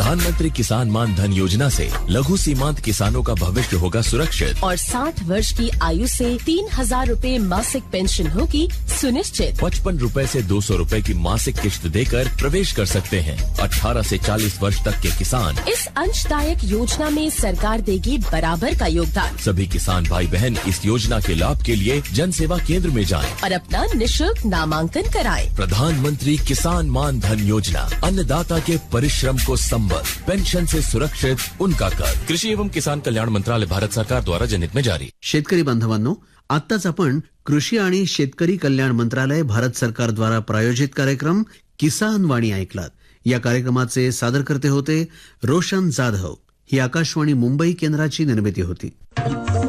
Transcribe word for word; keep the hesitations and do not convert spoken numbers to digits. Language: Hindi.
प्रधानमंत्री किसान मान धन योजना से लघु सीमांत किसानों का भविष्य होगा सुरक्षित और साठ वर्ष की आयु से तीन हजार रूपए मासिक पेंशन होगी सुनिश्चित। पचपन रूपए से दो सौ रूपए की मासिक किश्त देकर प्रवेश कर सकते हैं। अठारह से चालीस वर्ष तक के किसान इस अंशदायक योजना में सरकार देगी बराबर का योगदान। सभी किसान भाई बहन इस योजना के लाभ के लिए जन सेवा केंद्र में जाएं और अपना निशुल्क नामांकन कराएं। प्रधानमंत्री किसान मान धन योजना, अन्नदाता के परिश्रम को संबल, पेंशन से सुरक्षित उनका कर। कृषि एवं किसान कल्याण मंत्रालय, भारत सरकार द्वारा जनहित में जारी। शेतकरी बांधवांनो, आत्ताच आपण कृषी आणि शेतकरी कल्याण मंत्रालय, भारत सरकार द्वारा प्रायोजित कार्यक्रम किसान वाणी ऐकलात। या कार्यक्रमाचे सादरकर्ते होते रोशन जाधव। ही आकाशवाणी मुंबई केंद्राची निर्मिती होती।